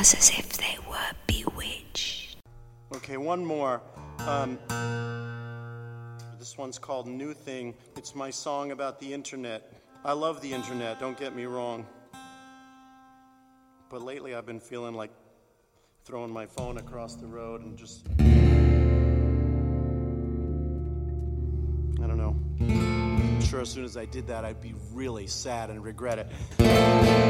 stars as if they were bewitched. Okay, one more. This one's called New Thing. It's my song about the internet. I love the internet, don't get me wrong. But lately I've been feeling like throwing my phone across the road and just... I don't know. I'm sure as soon as I did that, I'd be really sad and regret it.